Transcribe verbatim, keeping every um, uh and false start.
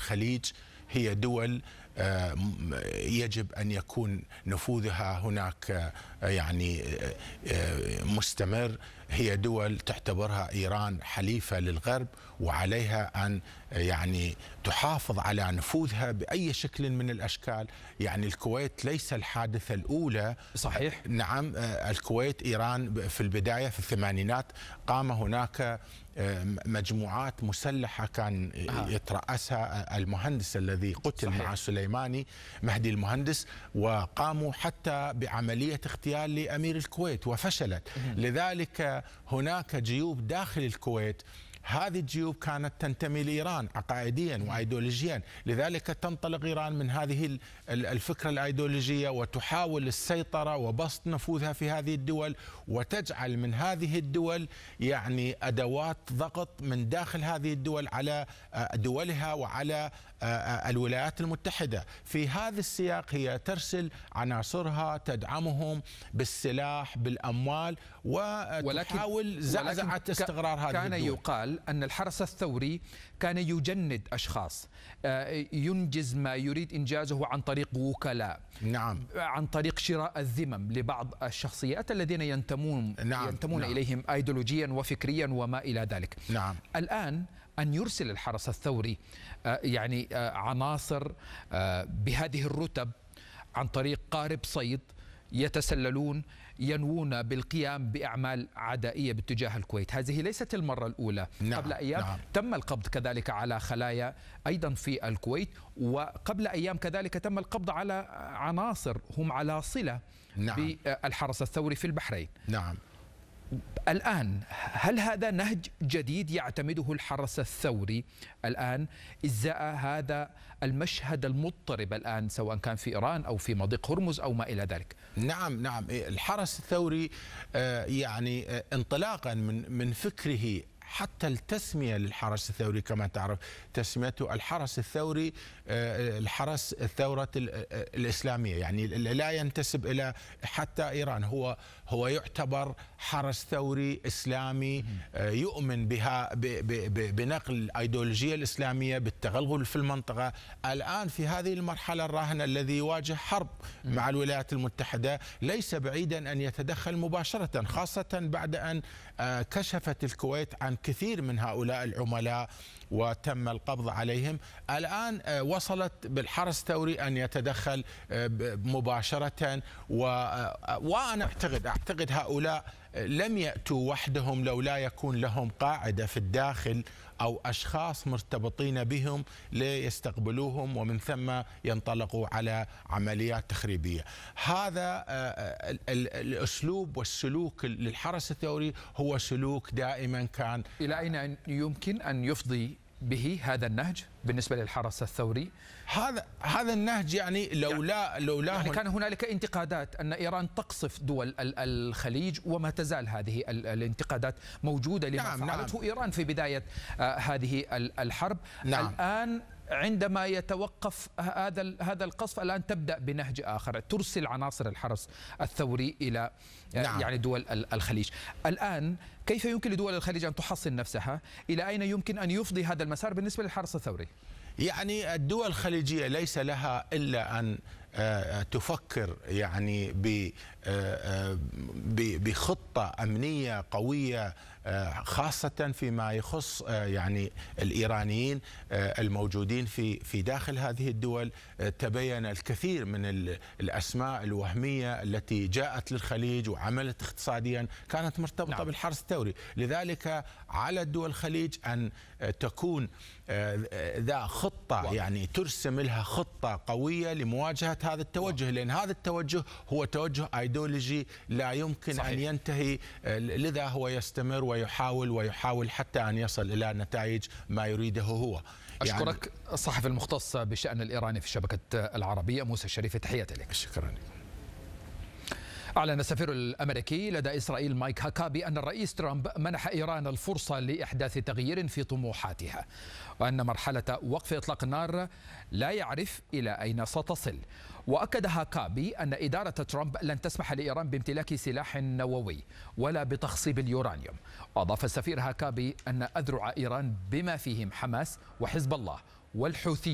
الخليج هي دول يجب أن يكون نفوذها هناك يعني مستمر. هي دول تعتبرها إيران حليفة للغرب، وعليها أن يعني تحافظ على نفوذها بأي شكل من الأشكال. يعني الكويت ليس الحادثة الأولى. صحيح. نعم، الكويت إيران في البداية في الثمانينات قام هناك مجموعات مسلحة كان يترأسها المهندس الذي قتل صحيح. مع سليماني مهدي المهندس، وقاموا حتى بعملية اغتيال لأمير الكويت وفشلت. لذلك هناك جيوب داخل الكويت، هذه الجيوب كانت تنتمي لإيران عقائديا وأيديولوجيا، لذلك تنطلق إيران من هذه الفكرة الأيديولوجية وتحاول السيطرة وبسط نفوذها في هذه الدول، وتجعل من هذه الدول يعني أدوات ضغط من داخل هذه الدول على دولها وعلى الولايات المتحدة. في هذا السياق هي ترسل عناصرها تدعمهم بالسلاح بالأموال وتحاول زعزعة استقرار هذه كان الدول. يقال أن الحرس الثوري كان يجند أشخاص، ينجز ما يريد إنجازه عن طريق وكلاء، نعم، عن طريق شراء الذمم لبعض الشخصيات الذين ينتمون نعم. ينتمون نعم. إليهم أيديولوجيا وفكريا وما إلى ذلك. نعم. الآن أن يرسل الحرس الثوري يعني عناصر بهذه الرتب عن طريق قارب صيد يتسللون ينوون بالقيام بأعمال عدائية باتجاه الكويت، هذه ليست المرة الأولى. نعم. قبل أيام نعم. تم القبض كذلك على خلايا أيضا في الكويت، وقبل أيام كذلك تم القبض على عناصر هم على صلة نعم. بالحرس الثوري في البحرين. نعم. الآن هل هذا نهج جديد يعتمده الحرس الثوري الآن إزاء هذا المشهد المضطرب الآن، سواء كان في إيران أو في مضيق هرمز أو ما إلى ذلك؟ نعم نعم الحرس الثوري يعني انطلاقا من من فكره، حتى التسمية للحرس الثوري كما تعرف تسميته الحرس الثوري الحرس الثورة الإسلامية، يعني لا ينتسب إلى حتى إيران، هو هو يعتبر حرس ثوري إسلامي يؤمن بها بنقل الأيديولوجية الإسلامية بالتغلغل في المنطقة. الآن في هذه المرحلة الراهنة الذي يواجه حرب مع الولايات المتحدة ليس بعيدا أن يتدخل مباشرة، خاصة بعد أن كشفت الكويت عن كثير من هؤلاء العملاء وتم القبض عليهم. الآن وصلت بالحرس الثوري أن يتدخل مباشرة، وأنا أعتقد أعتقد هؤلاء لم يأتوا وحدهم لو لا يكون لهم قاعدة في الداخل أو أشخاص مرتبطين بهم ليستقبلوهم ومن ثم ينطلقوا على عمليات تخريبية. هذا الأسلوب والسلوك للحرس الثوري هو سلوك دائما كان. إلى أين يمكن أن يفضي به هذا النهج بالنسبة للحرس الثوري؟ هذا هذا النهج يعني لولا لولا يعني كان هنالك انتقادات أن إيران تقصف دول الخليج، وما تزال هذه الانتقادات موجودة لما نعم فعلته نعم. إيران في بداية هذه الحرب. نعم. الآن عندما يتوقف هذا هذا القصف الآن تبدأ بنهج آخر، ترسل عناصر الحرس الثوري إلى نعم. يعني دول الخليج. الآن كيف يمكن لدول الخليج أن تحصن نفسها؟ إلى أين يمكن أن يفضي هذا المسار بالنسبة للحرس الثوري؟ يعني الدول الخليجية ليس لها إلا أن تفكر يعني بخطة أمنية قوية، خاصة فيما يخص يعني الإيرانيين الموجودين في في داخل هذه الدول. تبين الكثير من الأسماء الوهمية التي جاءت للخليج وعملت اقتصاديا كانت مرتبطة نعم. بالحرس الثوري. لذلك على الدول الخليج أن تكون ذا خطة واو. يعني ترسم لها خطة قوية لمواجهة هذا التوجه واو. لأن هذا التوجه هو توجه أيديولوجي لا يمكن صحيح. أن ينتهي، لذا هو يستمر ويحاول ويحاول حتى أن يصل إلى نتائج ما يريده هو. أشكرك يعني الصحفي المختص بالشأن الإيراني في الشبكة العربية موسى الشريفي، تحياتي لك. شكرا. أعلن السفير الأمريكي لدى إسرائيل مايك هاكابي أن الرئيس ترامب منح إيران الفرصة لإحداث تغيير في طموحاتها، وأن مرحلة وقف إطلاق النار لا يعرف إلى أين ستصل. وأكد هاكابي أن إدارة ترامب لن تسمح لإيران بامتلاك سلاح نووي ولا بتخصيب اليورانيوم. وأضاف السفير هاكابي أن أذرع إيران بما فيهم حماس وحزب الله والحوثي